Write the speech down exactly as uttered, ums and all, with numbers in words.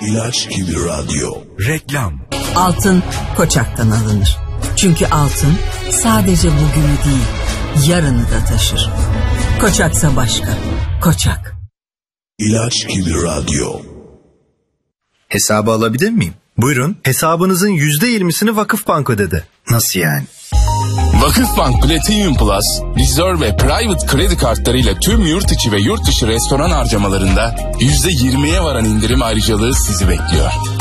İlaç gibi radyo. Reklam. Altın Koçak'tan alınır. Çünkü altın sadece bugünü değil, yarını da taşır. Koçak'sa başka. Koçak. İlaç gibi radyo. Hesabı alabilir miyim? Buyurun. Hesabınızın yüzde yirmisini Vakıfbank ödedi. Nasıl yani? Vakıfbank Platinum Plus, Reserve ve Private kredi kartlarıyla tüm yurt içi ve yurt dışı restoran harcamalarında yüzde yirmiye varan indirim ayrıcalığı sizi bekliyor.